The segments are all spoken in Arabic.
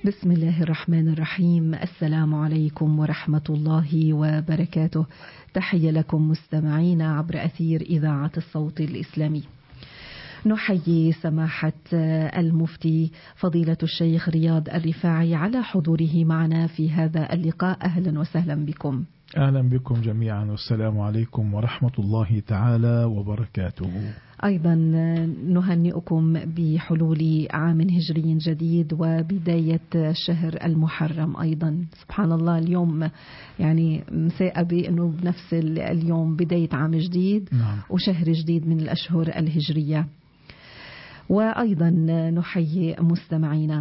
بسم الله الرحمن الرحيم. السلام عليكم ورحمة الله وبركاته. تحية لكم مستمعينا عبر أثير إذاعة الصوت الإسلامي. نحيي سماحة المفتي فضيلة الشيخ رياض الرفاعي على حضوره معنا في هذا اللقاء. أهلا وسهلا بكم. أهلا بكم جميعا، والسلام عليكم ورحمة الله تعالى وبركاته. أيضا نهنئكم بحلول عام هجري جديد وبداية شهر المحرم. أيضا سبحان الله اليوم يعني مساء بأنه بنفس اليوم بداية عام جديد. نعم. وشهر جديد من الأشهر الهجرية. وأيضا نحيي مستمعينا.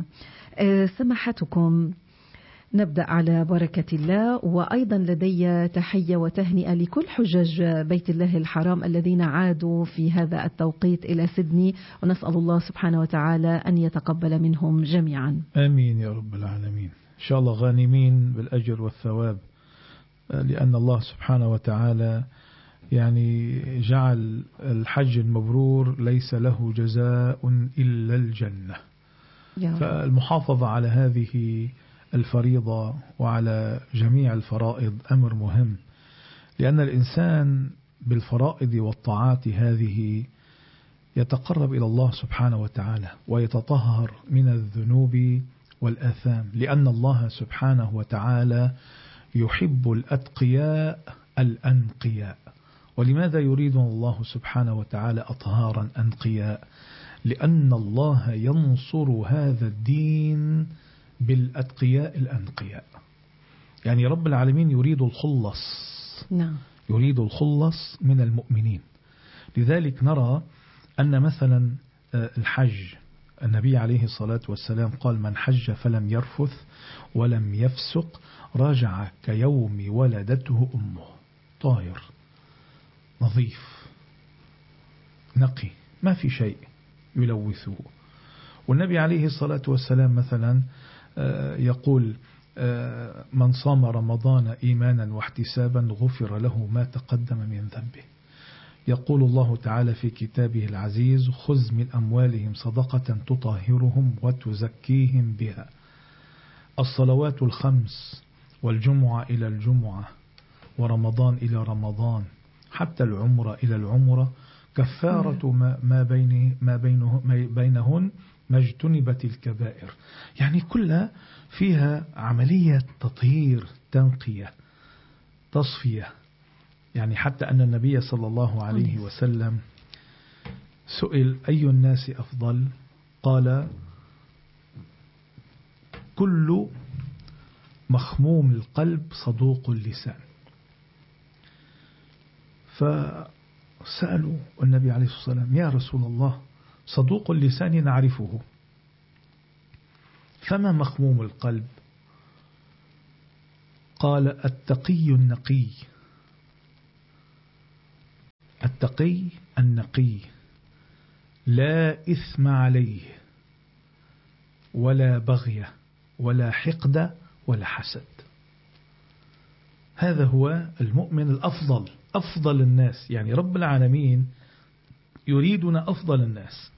سماحتكم نبدأ على بركة الله. وأيضا لدي تحية وتهنئة لكل حجاج بيت الله الحرام الذين عادوا في هذا التوقيت إلى سيدني، ونسأل الله سبحانه وتعالى أن يتقبل منهم جميعا. آمين يا رب العالمين. إن شاء الله غانمين بالأجر والثواب، لأن الله سبحانه وتعالى يعني جعل الحج المبرور ليس له جزاء إلا الجنة. فالمحافظة على هذه الفريضة وعلى جميع الفرائض أمر مهم، لأن الإنسان بالفرائض والطاعات هذه يتقرب إلى الله سبحانه وتعالى ويتطهر من الذنوب والآثام، لأن الله سبحانه وتعالى يحب الأتقياء الأنقياء. ولماذا يريد الله سبحانه وتعالى أطهارا أنقياء؟ لأن الله ينصر هذا الدين بالأتقياء الأنقياء. يعني رب العالمين يريد الخلص. نعم. يريد الخلص من المؤمنين. لذلك نرى أن مثلا الحج، النبي عليه الصلاة والسلام قال: من حج فلم يرفث ولم يفسق رجع كيوم ولدته أمه، طاهر نظيف نقي، ما في شيء يلوثه. والنبي عليه الصلاة والسلام مثلا يقول: من صام رمضان إيمانا واحتسابا غفر له ما تقدم من ذنبه. يقول الله تعالى في كتابه العزيز: خذ من أموالهم صدقة تطهرهم وتزكيهم بها. الصلوات الخمس والجمعة إلى الجمعة ورمضان إلى رمضان حتى العمرة إلى العمرة كفارة ما بينهن ما اجتنبت الكبائر. يعني كلها فيها عملية تطهير، تنقية، تصفية. يعني حتى أن النبي صلى الله عليه وسلم سئل: أي الناس أفضل؟ قال: كل مخموم القلب صدوق اللسان. فسألوا النبي عليه الصلاة والسلام: يا رسول الله، صدوق اللسان نعرفه، فما مخموم القلب؟ قال: التقي النقي. التقي النقي لا إثم عليه ولا بغي ولا حقد ولا حسد. هذا هو المؤمن الأفضل، أفضل الناس. يعني رب العالمين يريدنا أفضل الناس،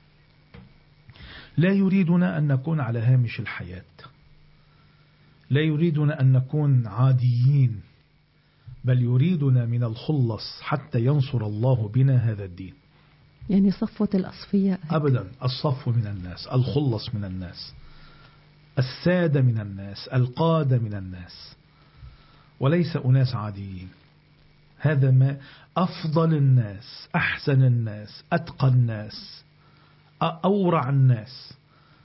لا يريدنا أن نكون على هامش الحياة، لا يريدنا أن نكون عاديين، بل يريدنا من الخلص حتى ينصر الله بنا هذا الدين. يعني صفوة الأصفياء أبدا، الصف من الناس، الخلص من الناس، السادة من الناس، القادة من الناس، وليس أناس عاديين. هذا ما أفضل الناس، أحسن الناس، أتقى الناس، أورع الناس.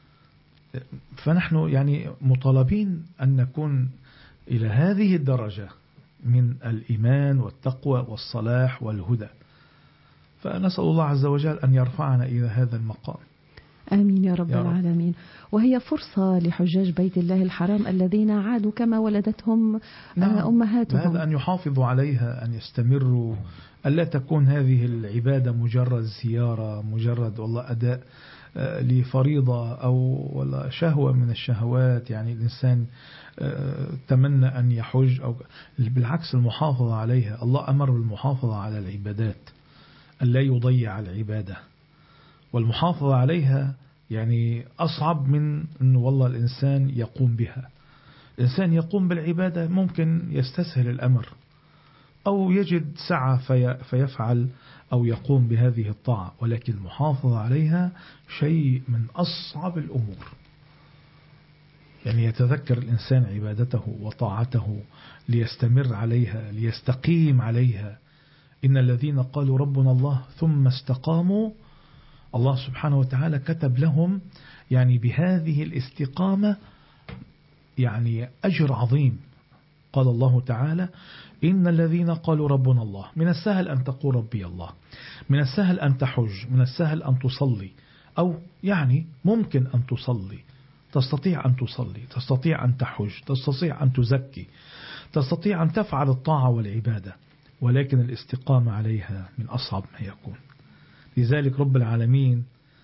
فنحن يعني مطالبين أن نكون إلى هذه الدرجة من الإيمان والتقوى والصلاح والهدى. فنسأل الله عز وجل أن يرفعنا إلى هذا المقام. آمين يا رب العالمين. وهي فرصة لحجاج بيت الله الحرام الذين عادوا كما ولدتهم أمهاتهم. هذا أن يحافظوا عليها، أن يستمروا، ألا تكون هذه العبادة مجرد زيارة، مجرد والله أداء لفريضة أو ولا شهوة من الشهوات. يعني الإنسان تمنى أن يحج أو بالعكس، المحافظة عليها. الله أمر بالمحافظة على العبادات، أن لا يضيع العبادة، والمحافظة عليها يعني أصعب من أنه والله الإنسان يقوم بها. الإنسان يقوم بالعبادة ممكن يستسهل الأمر أو يجد سعة فيفعل أو يقوم بهذه الطاعة، ولكن المحافظة عليها شيء من أصعب الأمور. يعني يتذكر الإنسان عبادته وطاعته ليستمر عليها ليستقيم عليها. إن الذين قالوا ربنا الله ثم استقاموا، الله سبحانه وتعالى كتب لهم يعني بهذه الاستقامة يعني أجر عظيم. قال الله تعالى: إن الذين قالوا ربنا الله. من السهل أن تقول ربي الله، من السهل أن تحج، من السهل أن تصلي، أو يعني ممكن أن تصلي، تستطيع أن تصلي، تستطيع أن تحج، تستطيع أن تزكي، تستطيع أن تفعل الطاعة والعبادة، ولكن الاستقامة عليها من أصعب ما يكون. لذلك رب العالمين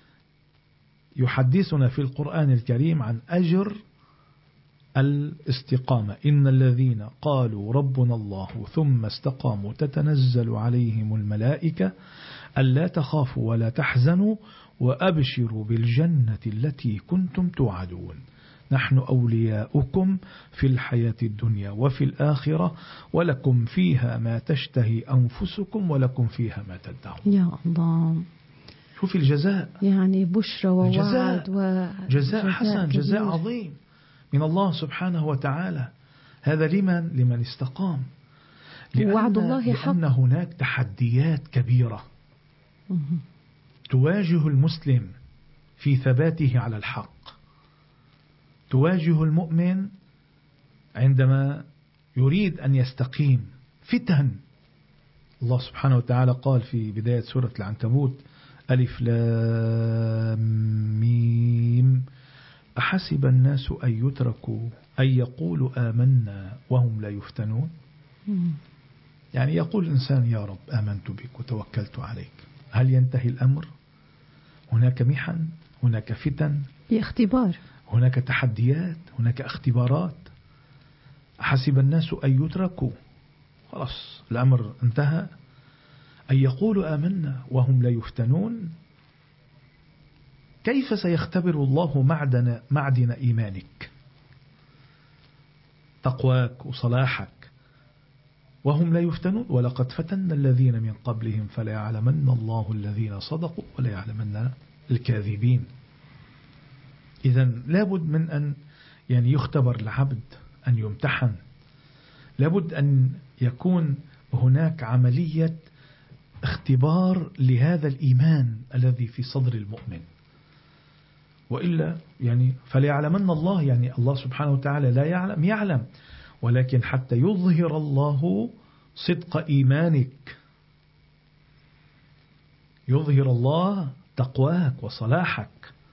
يحدثنا في القرآن الكريم عن أجر الاستقامة. إن الذين قالوا ربنا الله ثم استقاموا تتنزل عليهم الملائكة ألا تخافوا ولا تحزنوا وأبشروا بالجنة التي كنتم توعدون نحن أولياؤكم في الحياة الدنيا وفي الآخرة ولكم فيها ما تشتهي أنفسكم ولكم فيها ما تدعون. يا الله، شوف الجزاء، يعني بشرى ووعد جزاء حسن، جزاء عظيم من الله سبحانه وتعالى. هذا لمن استقام. وعد الله حق. لأن هناك تحديات كبيرة تواجه المسلم في ثباته على الحق، تواجه المؤمن عندما يريد أن يستقيم. فتن. الله سبحانه وتعالى قال في بداية سورة العنكبوت: ألف لام ميم أحسب الناس أن يتركوا أن يقولوا آمنا وهم لا يفتنون. يعني يقول الإنسان: يا رب آمنت بك وتوكلت عليك، هل ينتهي الأمر؟ هناك محن، هناك فتن، اختبار، هناك تحديات، هناك اختبارات. أحسب الناس أن يتركوا، خلاص الأمر انتهى، أن يقولوا آمنا وهم لا يفتنون. كيف سيختبر الله معدن إيمانك، تقواك وصلاحك، وهم لا يفتنون؟ ولقد فتنا الذين من قبلهم فلا يعلمن الله الذين صدقوا ولا يعلمن الكاذبين. إذن لابد من أن يعني يختبر العبد، أن يمتحن، لابد أن يكون هناك عملية اختبار لهذا الإيمان الذي في صدر المؤمن. وإلا يعني فليعلمن الله، يعني الله سبحانه وتعالى لا يعلم، ولكن حتى يظهر الله صدق إيمانك، يظهر الله تقواك وصلاحك.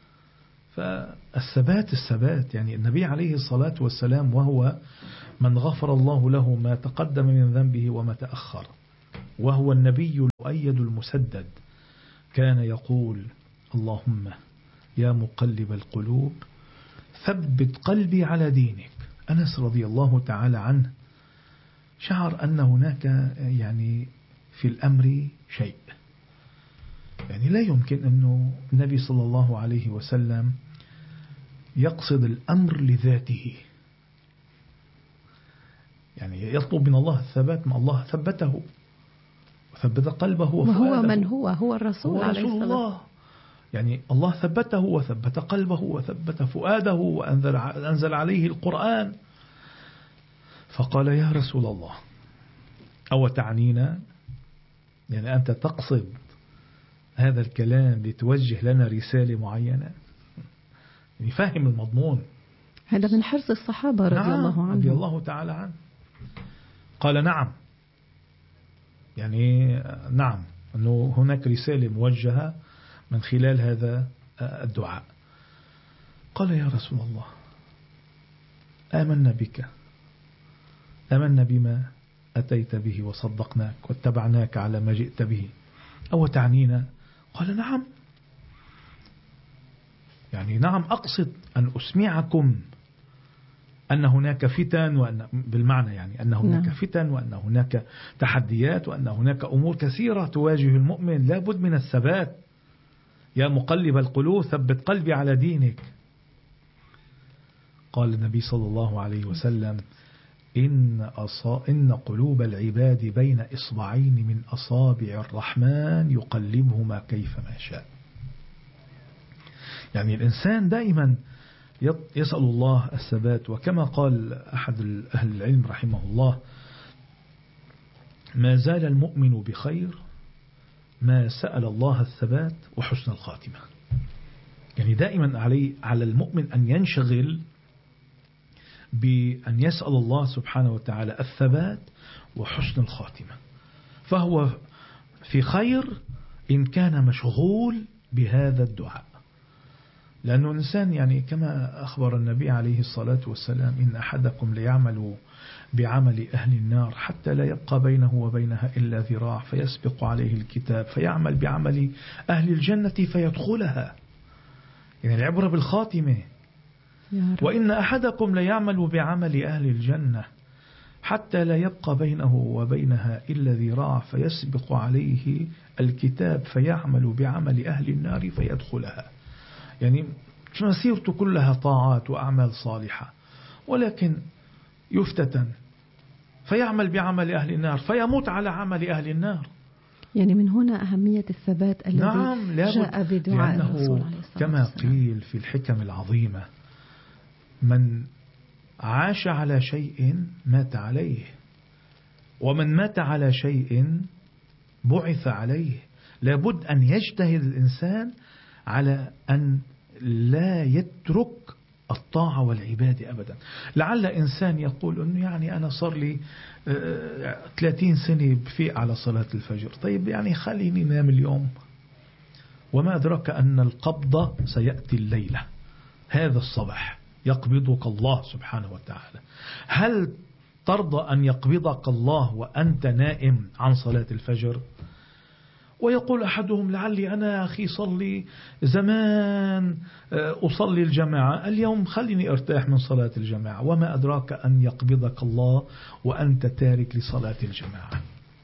فالثبات يعني النبي عليه الصلاة والسلام وهو من غفر الله له ما تقدم من ذنبه وما تأخر، وهو النبي المؤيد المسدد، كان يقول: اللهم يا مقلب القلوب ثبت قلبي على دينك. أنس رضي الله تعالى عنه شعر أن هناك يعني في الأمر شيء، يعني لا يمكن أنه النبي صلى الله عليه وسلم يقصد الأمر لذاته، يعني يطلب من الله الثبات، ما الله ثبته وثبت قلبه وهو من هو الرسول عليه الصلاة الله. يعني الله ثبته وثبت قلبه وثبت فؤاده وأنزل عليه القرآن. فقال: يا رسول الله، أو تعنينا؟ يعني أنت تقصد هذا الكلام لتوجه لنا رسالة معينة؟ يعني فاهم المضمون. هذا من حرص الصحابة رضي الله عنهم، رضي الله تعالى عنه. قال: نعم، يعني نعم، أنه هناك رسالة موجهة من خلال هذا الدعاء. قال: يا رسول الله، آمنا بك، آمنا بما أتيت به وصدقناك واتبعناك على ما جئت به، أو تعنينا؟ قال: نعم، يعني نعم، أقصد أن أسمعكم أن هناك فتن، وأن بالمعنى يعني أن هناك فتن، وأن هناك تحديات، وأن هناك أمور كثيرة تواجه المؤمن، لا بد من الثبات. يا مقلب القلوب ثبت قلبي على دينك. قال النبي صلى الله عليه وسلم إن قلوب العباد بين إصبعين من أصابع الرحمن يقلبهما كيفما شاء. يعني الإنسان دائما يسأل الله الثبات، وكما قال أحد أهل العلم رحمه الله: ما زال المؤمن بخير ما سأل الله الثبات وحسن الخاتمة. يعني دائما على المؤمن أن ينشغل بأن يسأل الله سبحانه وتعالى الثبات وحسن الخاتمة، فهو في خير إن كان مشغول بهذا الدعاء. لأنه الإنسان يعني كما أخبر النبي عليه الصلاة والسلام: إن أحدكم ليعمل بعمل أهل النار حتى لا يبقى بينه وبينها إلا ذراع فيسبق عليه الكتاب فيعمل بعمل أهل الجنة فيدخلها. يعني العبرة بالخاتمة. وإن أحدكم ليعمل بعمل أهل الجنة حتى لا يبقى بينه وبينها إلا ذراع فيسبق عليه الكتاب فيعمل بعمل أهل النار فيدخلها. يعني مسيرته كلها طاعات وأعمال صالحة، ولكن يفتتن فيعمل بعمل أهل النار فيموت على عمل أهل النار. يعني من هنا أهمية الثبات الذي جاء بدعاء الرسول عليه الصلاة كما قيل في الحكم العظيمة: من عاش على شيء مات عليه، ومن مات على شيء بعث عليه. لابد أن يجتهد الإنسان على أن لا يترك الطاعة والعبادة أبدا. لعل إنسان يقول أنه يعني أنا صار لي 30 سنة بفيق على صلاة الفجر، طيب يعني خليني نام اليوم، وما أدرك أن القبضة سيأتي الليلة، هذا الصباح يقبضك الله سبحانه وتعالى. هل ترضى أن يقبضك الله وأنت نائم عن صلاة الفجر؟ ويقول أحدهم: لعلي أنا أخي صلي زمان أصلي الجماعة، اليوم خليني أرتاح من صلاة الجماعة. وما أدراك أن يقبضك الله وأنت تارك لصلاة الجماعة.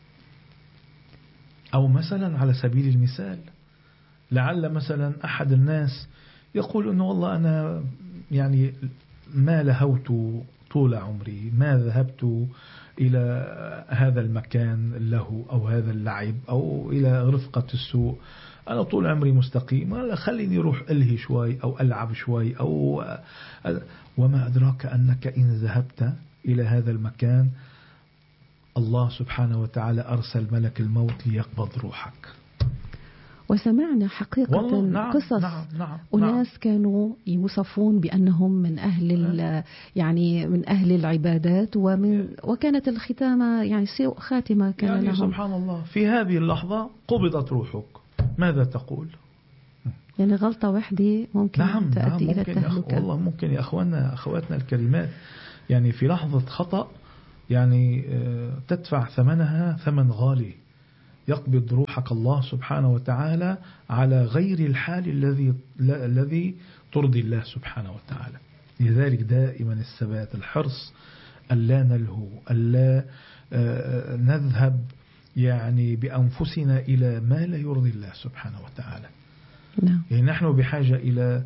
أو مثلا على سبيل المثال، لعل مثلا أحد الناس يقول أنه والله أنا يعني ما لهوت طول عمري، ما ذهبت إلى هذا المكان له أو هذا اللعب أو إلى رفقة السوء، أنا طول عمري مستقيم، خليني أروح ألهي شوي أو ألعب شوي أو وما أدراك أنك إن ذهبت إلى هذا المكان الله سبحانه وتعالى أرسل ملك الموت ليقبض روحك. وسمعنا حقيقة قصص أناس كانوا يوصفون بأنهم من أهل يعني من أهل العبادات وكانت الختامة يعني سوء خاتمة كان يعني لهم. سبحان الله، في هذه اللحظة قبضت روحك، ماذا تقول؟ يعني غلطة واحدة ممكن تؤدي إلى التهلكة. والله ممكن يا أخواتنا الكريمات، يعني في لحظة خطأ يعني تدفع ثمنها ثمن غالي، يقبض روحك الله سبحانه وتعالى على غير الحال الذي ترضي الله سبحانه وتعالى. لذلك دائما الثبات، الحرص ألا نلهو، ألا نذهب يعني بأنفسنا إلى ما لا يرضي الله سبحانه وتعالى. نعم. يعني نحن بحاجة إلى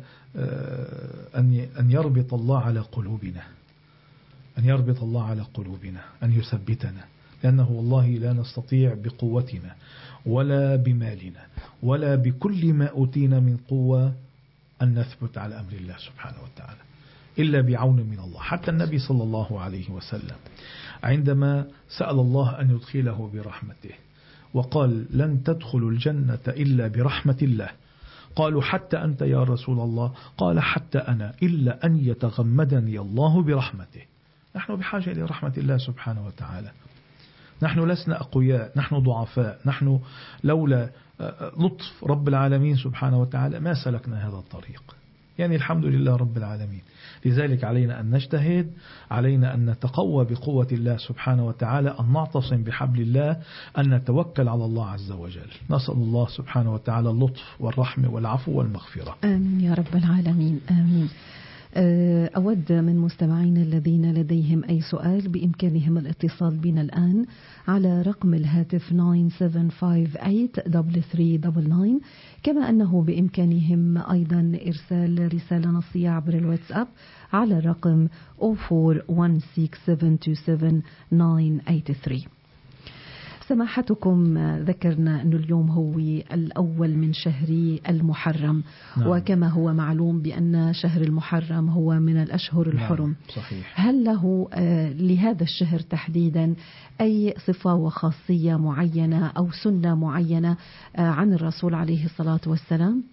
أن يربط الله على قلوبنا، أن يربط الله على قلوبنا، أن يثبتنا، لأنه والله لا نستطيع بقوتنا ولا بمالنا ولا بكل ما أوتينا من قوة أن نثبت على أمر الله سبحانه وتعالى إلا بعون من الله. حتى النبي صلى الله عليه وسلم عندما سأل الله أن يدخله برحمته وقال: لن تدخلوا الجنة إلا برحمة الله. قالوا: حتى أنت يا رسول الله؟ قال: حتى أنا، إلا أن يتغمدني الله برحمته. نحن بحاجة إلى رحمة الله سبحانه وتعالى. نحن لسنا أقوياء، نحن ضعفاء، نحن لولا لطف رب العالمين سبحانه وتعالى ما سلكنا هذا الطريق. يعني الحمد لله رب العالمين. لذلك علينا أن نجتهد، علينا أن نتقوى بقوة الله سبحانه وتعالى، أن نعتصم بحبل الله، أن نتوكل على الله عز وجل. نسأل الله سبحانه وتعالى اللطف والرحمة والعفو والمغفرة. آمين يا رب العالمين، آمين. أود من مستمعينا الذين لديهم أي سؤال بإمكانهم الاتصال بنا الآن على رقم الهاتف 9758-3399، كما أنه بإمكانهم أيضا إرسال رسالة نصية عبر الواتساب على الرقم 0416727983. سماحتكم ذكرنا أن اليوم هو الأول من شهر المحرم. نعم. وكما هو معلوم بأن شهر المحرم هو من الأشهر الحرم. نعم. صحيح. هل له لهذا الشهر تحديدا أي صفة وخاصية معينة أو سنة معينة عن الرسول عليه الصلاة والسلام؟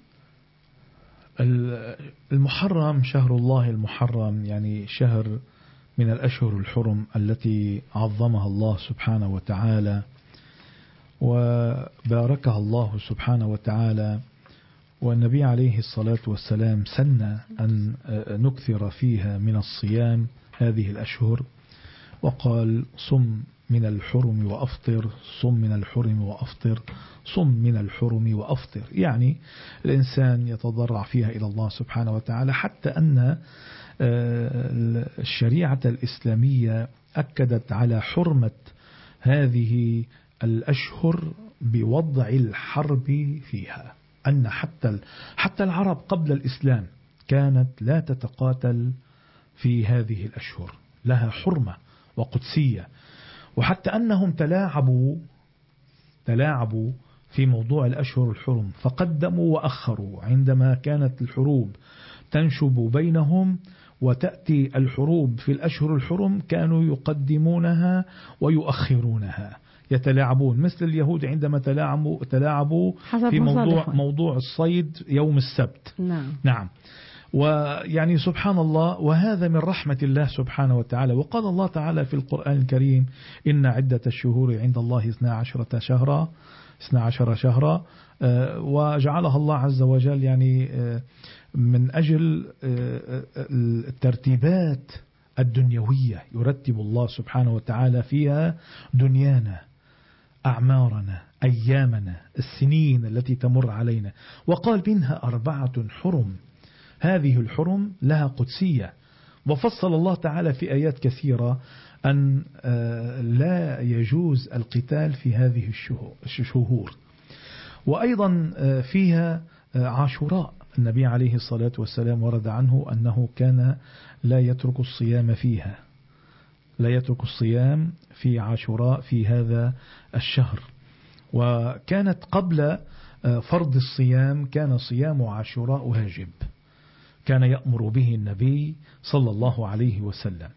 المحرم شهر الله المحرم، يعني شهر من الأشهر الحرم التي عظمها الله سبحانه وتعالى وباركها الله سبحانه وتعالى، والنبي عليه الصلاة والسلام سن أن نكثر فيها من الصيام هذه الأشهر، وقال: صم من الحرم وأفطر، صم من الحرم وأفطر، صم من الحرم وأفطر. يعني الإنسان يتضرع فيها إلى الله سبحانه وتعالى، حتى أن الشريعة الإسلامية أكدت على حرمة هذه الأشهر بوضع الحرب فيها، أن حتى العرب قبل الإسلام كانت لا تتقاتل في هذه الأشهر، لها حرمة وقدسية، وحتى أنهم تلاعبوا في موضوع الأشهر الحرم، فقدموا وأخروا. عندما كانت الحروب تنشب بينهم وتأتي الحروب في الأشهر الحرم كانوا يقدمونها ويؤخرونها، يتلاعبون، مثل اليهود عندما تلاعبوا في موضوع الصيد يوم السبت. نعم. ويعني سبحان الله، وهذا من رحمة الله سبحانه وتعالى. وقال الله تعالى في القرآن الكريم: إن عدة الشهور عند الله 12 شهرا، وجعلها الله عز وجل يعني من أجل الترتيبات الدنيوية، يرتب الله سبحانه وتعالى فيها دنيانا، أعمارنا، أيامنا، السنين التي تمر علينا. وقال: منها 4 حرم. هذه الحرم لها قدسية، وفصل الله تعالى في آيات كثيرة أن لا يجوز القتال في هذه الشهور. وأيضا فيها عاشوراء، النبي عليه الصلاة والسلام ورد عنه أنه كان لا يترك الصيام فيها، لا يترك الصيام في عاشوراء في هذا الشهر. وكانت قبل فرض الصيام كان صيام عاشوراء واجب، كان يأمر به النبي صلى الله عليه وسلم.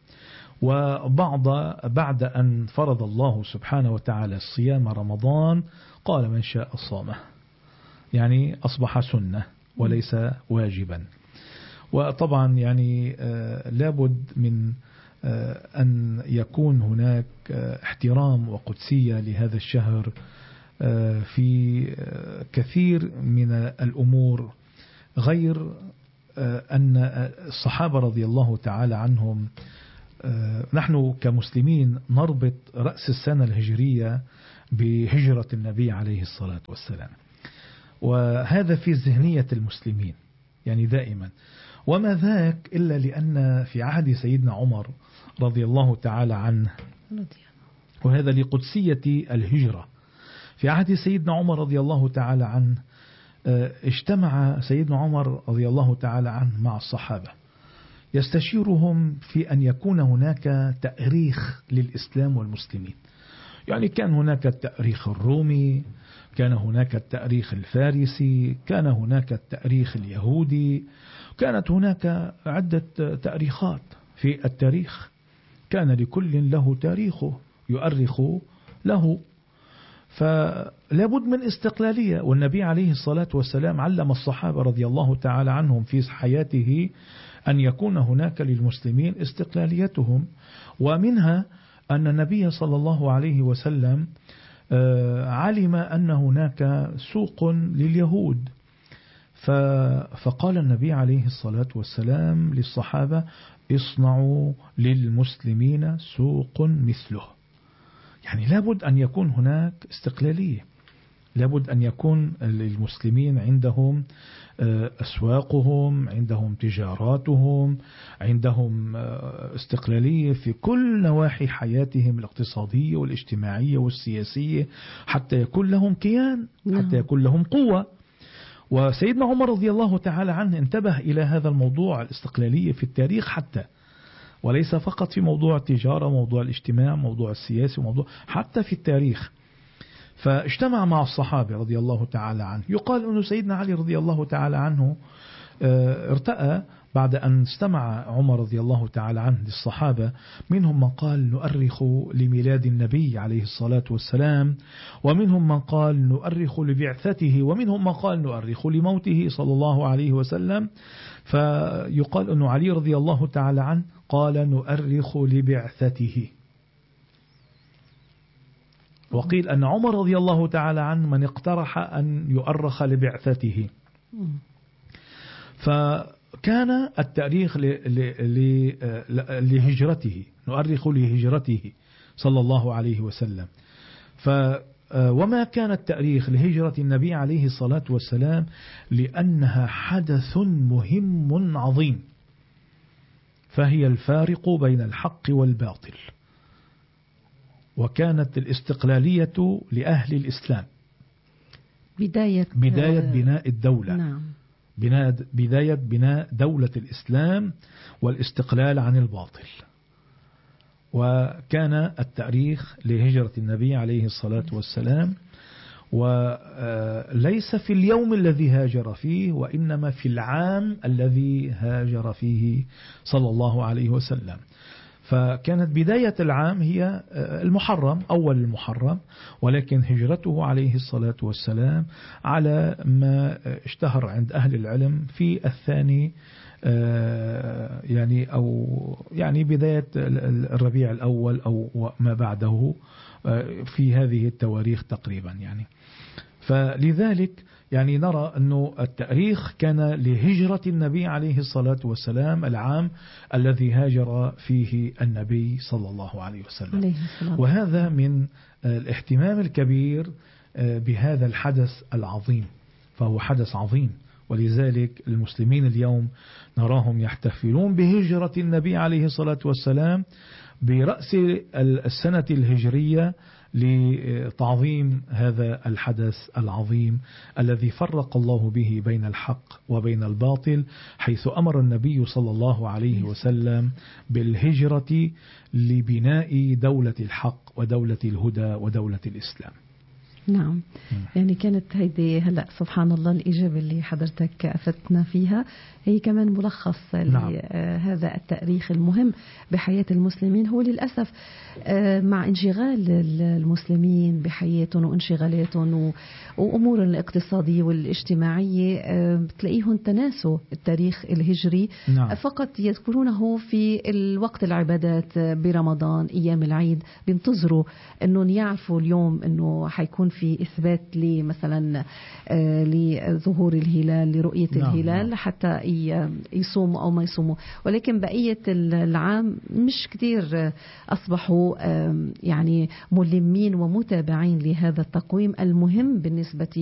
بعد أن فرض الله سبحانه وتعالى الصيام رمضان قال: من شاء صامه، يعني أصبح سنة وليس واجبا. وطبعا يعني لابد من أن يكون هناك احترام وقدسية لهذا الشهر في كثير من الأمور، غير أن الصحابة رضي الله تعالى عنهم، نحن كمسلمين نربط رأس السنة الهجرية بهجرة النبي عليه الصلاة والسلام، وهذا في ذهنية المسلمين يعني دائما. وما ذاك إلا لأن في عهد سيدنا عمر رضي الله تعالى عنه، وهذا لقدسية الهجرة، في عهد سيدنا عمر رضي الله تعالى عنه اجتمع سيدنا عمر رضي الله تعالى عنه مع الصحابة يستشيرهم في أن يكون هناك تأريخ للإسلام والمسلمين. يعني كان هناك التأريخ الرومي، كان هناك التأريخ الفارسي، كان هناك التأريخ اليهودي، كانت هناك عدة تأريخات في التاريخ، كان لكل له تاريخه يؤرخ له. فلابد من استقلالية، والنبي عليه الصلاة والسلام علم الصحابة رضي الله تعالى عنهم في حياته أن يكون هناك للمسلمين استقلاليتهم. ومنها أن النبي صلى الله عليه وسلم علم أن هناك سوق لليهود، فقال النبي عليه الصلاة والسلام للصحابة: اصنعوا للمسلمين سوق مثله. يعني لابد أن يكون هناك استقلالية. لابد أن يكون للمسلمين عندهم أسواقهم، عندهم تجاراتهم، عندهم استقلالية في كل نواحي حياتهم الاقتصادية والاجتماعية والسياسية، حتى يكون لهم كيان، حتى يكون لهم قوة. وسيدنا عمر رضي الله تعالى عنه انتبه إلى هذا الموضوع الاستقلالية في التاريخ حتى، وليس فقط في موضوع التجارة، موضوع الاجتماع، موضوع السياسي، حتى في التاريخ. فاجتمع مع الصحابة رضي الله تعالى عنه. يقال أن سيدنا علي رضي الله تعالى عنه ارتأى بعد أن استمع عمر رضي الله تعالى عنه للصحابة، منهم من قال نؤرخ لميلاد النبي عليه الصلاة والسلام، ومنهم من قال نؤرخ لبعثته، ومنهم من قال نؤرخ لموته صلى الله عليه وسلم. فيقال أن علي رضي الله تعالى عنه قال نؤرخ لبعثته، وقيل أن عمر رضي الله تعالى عنه من اقترح أن يؤرخ لبعثته. فكان التاريخ لهجرته، نؤرخ لهجرته صلى الله عليه وسلم. وما كان التاريخ لهجرة النبي عليه الصلاة والسلام لأنها حدث مهم عظيم، فهي الفارق بين الحق والباطل. وكانت الاستقلالية لأهل الإسلام بداية بناء الدولة. نعم. بداية بناء دولة الإسلام والاستقلال عن الباطل. وكان التاريخ لهجرة النبي عليه الصلاة والسلام، وليس في اليوم الذي هاجر فيه، وإنما في العام الذي هاجر فيه صلى الله عليه وسلم. فكانت بداية العام هي المحرم، أول المحرم، ولكن هجرته عليه الصلاة والسلام على ما اشتهر عند أهل العلم في الثاني، يعني بداية الربيع الأول أو ما بعده، في هذه التواريخ تقريبا يعني. فلذلك يعني نرى أنه التاريخ كان لهجرة النبي عليه الصلاة والسلام، العام الذي هاجر فيه النبي صلى الله عليه وسلم. وهذا من الاهتمام الكبير بهذا الحدث العظيم، فهو حدث عظيم. ولذلك المسلمين اليوم نراهم يحتفلون بهجرة النبي عليه الصلاة والسلام برأس السنة الهجرية لتعظيم هذا الحدث العظيم الذي فرق الله به بين الحق وبين الباطل، حيث أمر النبي صلى الله عليه وسلم بالهجرة لبناء دولة الحق ودولة الهدى ودولة الإسلام. نعم. يعني كانت هيدي هلأ سبحان الله الإجابة اللي حضرتك أفدتنا فيها هي كمان ملخص لهذا التاريخ المهم بحياة المسلمين. هو للأسف مع انشغال المسلمين بحياتهم وانشغالاتهم وأمور الاقتصادية والاجتماعية، بتلاقيهم تناسوا التاريخ الهجري. فقط يذكرونه في الوقت العبادات برمضان، أيام العيد، بينتظروا أنهم يعرفوا اليوم أنه حيكون في إثبات مثلا لظهور الهلال، لرؤية الهلال، حتى يصوموا أو ما يصوموا. ولكن بقية العام مش كتير أصبحوا يعني ملمين ومتابعين لهذا التقويم المهم بالنسبة